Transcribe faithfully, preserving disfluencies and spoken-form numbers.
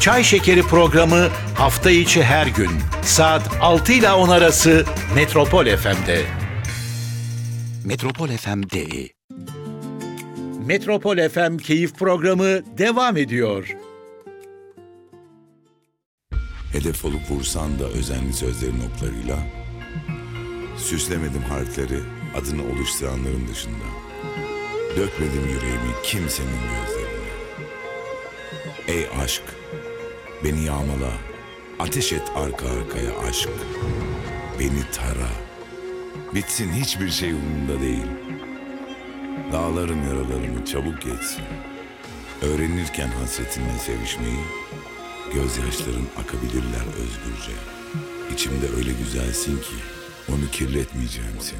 Çay Şekeri programı hafta içi her gün saat altı ile on arası Metropol F M'de. Metropol F M'de. Metropol F M Keyif Programı devam ediyor. Hedef olup vursan da özenli sözlerin oklarıyla, süslemedim harfleri adını oluşturanların dışında. Dökmedim yüreğimi kimsenin gözlerine. Ey aşk, beni yağmala, ateş et arka arkaya aşk. Beni tara, bitsin hiçbir şey umurumda değil. Dağların yaralarını çabuk geçsin. Öğrenirken hasretinle sevişmeyi, gözyaşların akabilirler özgürce. İçimde öyle güzelsin ki onu kirletmeyeceğim seni.